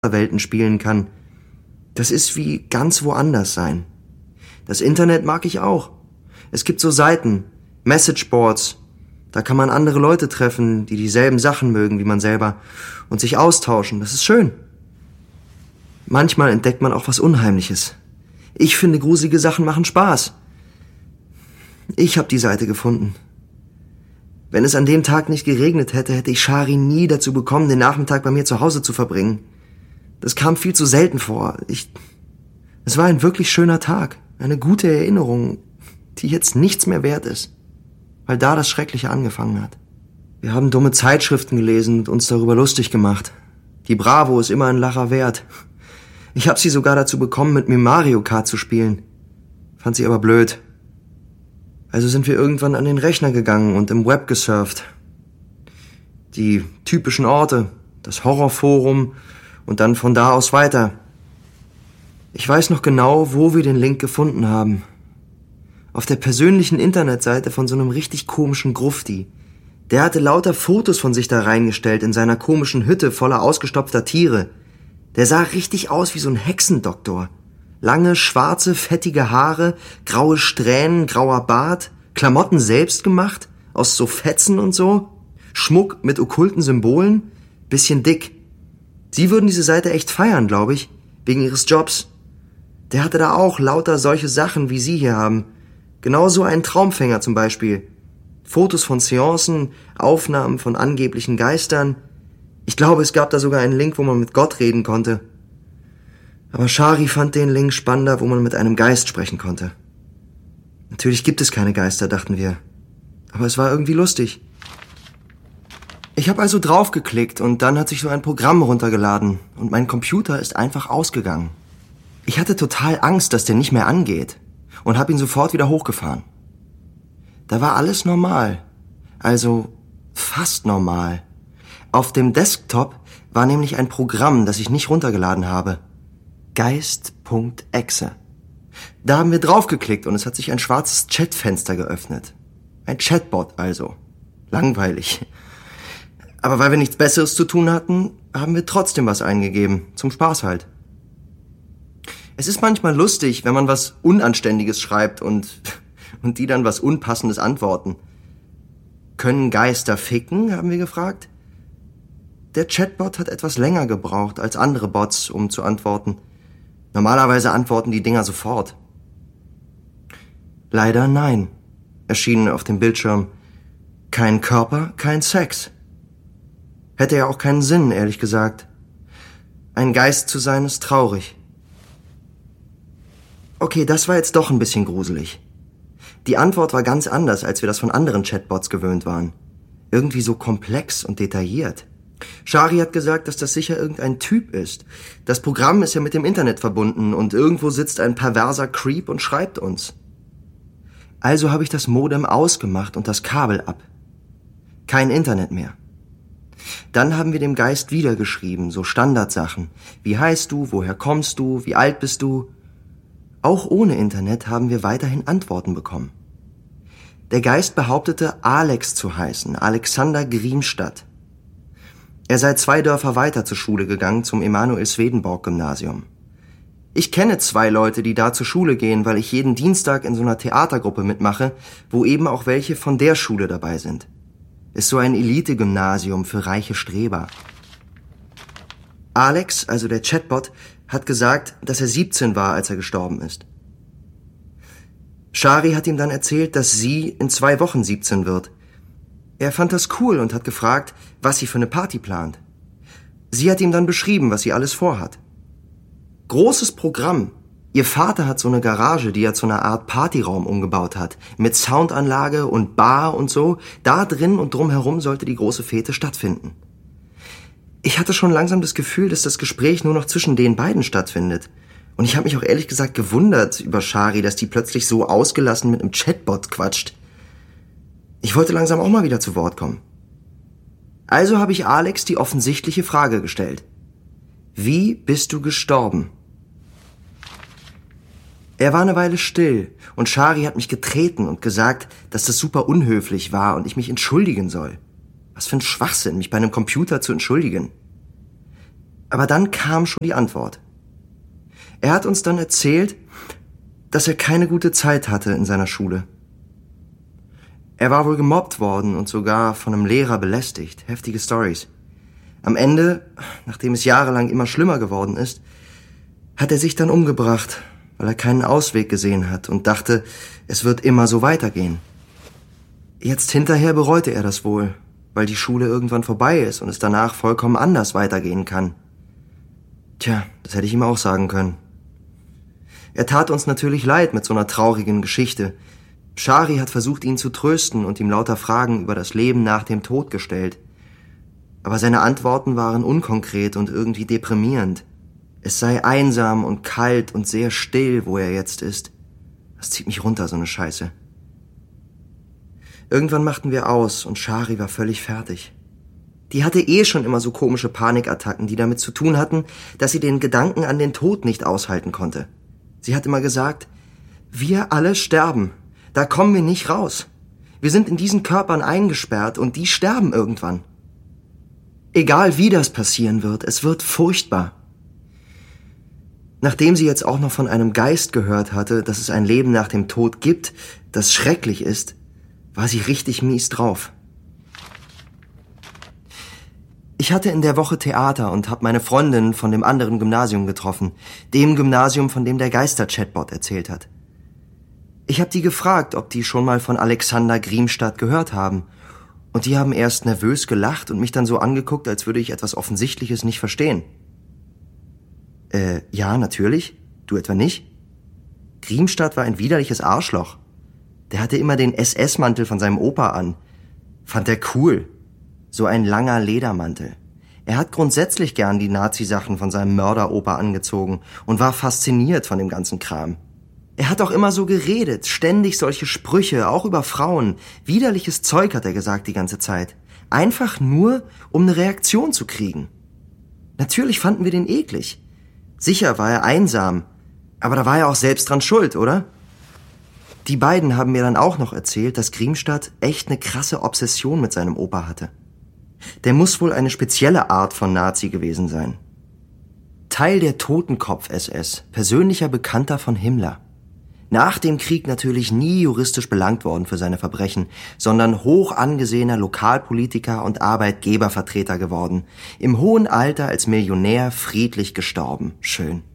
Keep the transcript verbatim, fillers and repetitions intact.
Welten spielen kann. Das ist wie ganz woanders sein. Das Internet mag ich auch. Es gibt so Seiten, Messageboards, da kann man andere Leute treffen, die dieselben Sachen mögen wie man selber und sich austauschen. Das ist schön. Manchmal entdeckt man auch was Unheimliches. Ich finde, gruselige Sachen machen Spaß. Ich habe die Seite gefunden. Wenn es an dem Tag nicht geregnet hätte, hätte ich Shari nie dazu bekommen, den Nachmittag bei mir zu Hause zu verbringen. Das kam viel zu selten vor. Ich, es war ein wirklich schöner Tag. Eine gute Erinnerung, die jetzt nichts mehr wert ist. Weil da das Schreckliche angefangen hat. Wir haben dumme Zeitschriften gelesen und uns darüber lustig gemacht. Die Bravo ist immer ein Lacher wert. Ich habe sie sogar dazu bekommen, mit mir Mario Kart zu spielen. Fand sie aber blöd. Also sind wir irgendwann an den Rechner gegangen und im Web gesurft. Die typischen Orte, das Horrorforum und dann von da aus weiter. Ich weiß noch genau, wo wir den Link gefunden haben. Auf der persönlichen Internetseite von so einem richtig komischen Grufti. Der hatte lauter Fotos von sich da reingestellt in seiner komischen Hütte voller ausgestopfter Tiere. Der sah richtig aus wie so ein Hexendoktor. Lange, schwarze, fettige Haare, graue Strähnen, grauer Bart, Klamotten selbst gemacht, aus so Fetzen und so, Schmuck mit okkulten Symbolen, bisschen dick. Sie würden diese Seite echt feiern, glaube ich, wegen ihres Jobs. Der hatte da auch lauter solche Sachen, wie Sie hier haben. Genauso einen Traumfänger zum Beispiel. Fotos von Seancen, Aufnahmen von angeblichen Geistern. Ich glaube, es gab da sogar einen Link, wo man mit Gott reden konnte. Aber Shari fand den Link spannender, wo man mit einem Geist sprechen konnte. Natürlich gibt es keine Geister, dachten wir. Aber es war irgendwie lustig. Ich habe also draufgeklickt und dann hat sich so ein Programm runtergeladen und mein Computer ist einfach ausgegangen. Ich hatte total Angst, dass der nicht mehr angeht und habe ihn sofort wieder hochgefahren. Da war alles normal. Also fast normal. Auf dem Desktop war nämlich ein Programm, das ich nicht runtergeladen habe. Geist Punkt exe. Da haben wir draufgeklickt und es hat sich ein schwarzes Chatfenster geöffnet. Ein Chatbot also. Langweilig. Aber weil wir nichts Besseres zu tun hatten, haben wir trotzdem was eingegeben. Zum Spaß halt. Es ist manchmal lustig, wenn man was Unanständiges schreibt und, und die dann was Unpassendes antworten. Können Geister ficken, haben wir gefragt. Der Chatbot hat etwas länger gebraucht als andere Bots, um zu antworten. Normalerweise antworten die Dinger sofort. Leider nein, erschien auf dem Bildschirm. Kein Körper, kein Sex. Hätte ja auch keinen Sinn, ehrlich gesagt. Ein Geist zu sein ist traurig. Okay, das war jetzt doch ein bisschen gruselig. Die Antwort war ganz anders, als wir das von anderen Chatbots gewöhnt waren. Irgendwie so komplex und detailliert. Shari hat gesagt, dass das sicher irgendein Typ ist. Das Programm ist ja mit dem Internet verbunden und irgendwo sitzt ein perverser Creep und schreibt uns. Also habe ich das Modem ausgemacht und das Kabel ab. Kein Internet mehr. Dann haben wir dem Geist wieder geschrieben, so Standardsachen. Wie heißt du, woher kommst du, wie alt bist du? Auch ohne Internet haben wir weiterhin Antworten bekommen. Der Geist behauptete, Alex zu heißen, Alexander Griemstadt. Er sei zwei Dörfer weiter zur Schule gegangen, zum Emanuel-Swedenborg-Gymnasium. Ich kenne zwei Leute, die da zur Schule gehen, weil ich jeden Dienstag in so einer Theatergruppe mitmache, wo eben auch welche von der Schule dabei sind. Ist so ein Elite-Gymnasium für reiche Streber. Alex, also der Chatbot, hat gesagt, dass er siebzehn war, als er gestorben ist. Shari hat ihm dann erzählt, dass sie in zwei Wochen siebzehn wird. Er fand das cool und hat gefragt, was sie für eine Party plant. Sie hat ihm dann beschrieben, was sie alles vorhat. Großes Programm. Ihr Vater hat so eine Garage, die er zu einer Art Partyraum umgebaut hat. Mit Soundanlage und Bar und so. Da drin und drumherum sollte die große Fete stattfinden. Ich hatte schon langsam das Gefühl, dass das Gespräch nur noch zwischen den beiden stattfindet. Und ich habe mich auch ehrlich gesagt gewundert über Shari, dass die plötzlich so ausgelassen mit einem Chatbot quatscht. Ich wollte langsam auch mal wieder zu Wort kommen. Also habe ich Alex die offensichtliche Frage gestellt. Wie bist du gestorben? Er war eine Weile still und Shari hat mich getreten und gesagt, dass das super unhöflich war und ich mich entschuldigen soll. Was für ein Schwachsinn, mich bei einem Computer zu entschuldigen. Aber dann kam schon die Antwort. Er hat uns dann erzählt, dass er keine gute Zeit hatte in seiner Schule. Er war wohl gemobbt worden und sogar von einem Lehrer belästigt. Heftige Storys. Am Ende, nachdem es jahrelang immer schlimmer geworden ist, hat er sich dann umgebracht, weil er keinen Ausweg gesehen hat und dachte, es wird immer so weitergehen. Jetzt hinterher bereute er das wohl, weil die Schule irgendwann vorbei ist und es danach vollkommen anders weitergehen kann. Tja, das hätte ich ihm auch sagen können. Er tat uns natürlich leid mit so einer traurigen Geschichte. Shari hat versucht, ihn zu trösten und ihm lauter Fragen über das Leben nach dem Tod gestellt. Aber seine Antworten waren unkonkret und irgendwie deprimierend. Es sei einsam und kalt und sehr still, wo er jetzt ist. Das zieht mich runter, so eine Scheiße. Irgendwann machten wir aus und Shari war völlig fertig. Die hatte eh schon immer so komische Panikattacken, die damit zu tun hatten, dass sie den Gedanken an den Tod nicht aushalten konnte. Sie hat immer gesagt, wir alle sterben. Da kommen wir nicht raus. Wir sind in diesen Körpern eingesperrt und die sterben irgendwann. Egal wie das passieren wird, es wird furchtbar. Nachdem sie jetzt auch noch von einem Geist gehört hatte, dass es ein Leben nach dem Tod gibt, das schrecklich ist, war sie richtig mies drauf. Ich hatte in der Woche Theater und habe meine Freundin von dem anderen Gymnasium getroffen, dem Gymnasium, von dem der Geister-Chatbot erzählt hat. Ich habe die gefragt, ob die schon mal von Alexander Griemstadt gehört haben. Und die haben erst nervös gelacht und mich dann so angeguckt, als würde ich etwas Offensichtliches nicht verstehen. Äh, ja, natürlich. Du etwa nicht? Griemstadt war ein widerliches Arschloch. Der hatte immer den S S-Mantel von seinem Opa an. Fand er cool. So ein langer Ledermantel. Er hat grundsätzlich gern die Nazi-Sachen von seinem Mörder-Opa angezogen und war fasziniert von dem ganzen Kram. Er hat auch immer so geredet, ständig solche Sprüche, auch über Frauen. Widerliches Zeug hat er gesagt die ganze Zeit. Einfach nur, um eine Reaktion zu kriegen. Natürlich fanden wir den eklig. Sicher war er einsam, aber da war er auch selbst dran schuld, oder? Die beiden haben mir dann auch noch erzählt, dass Griemstadt echt eine krasse Obsession mit seinem Opa hatte. Der muss wohl eine spezielle Art von Nazi gewesen sein. Teil der Totenkopf-S S, persönlicher Bekannter von Himmler. Nach dem Krieg natürlich nie juristisch belangt worden für seine Verbrechen, sondern hoch angesehener Lokalpolitiker und Arbeitgebervertreter geworden. Im hohen Alter als Millionär friedlich gestorben. Schön.